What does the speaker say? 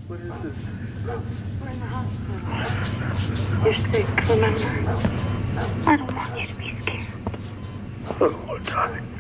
What is this? We're in the hospital. You're sick, remember? I don't want you to be scared. Oh, darling.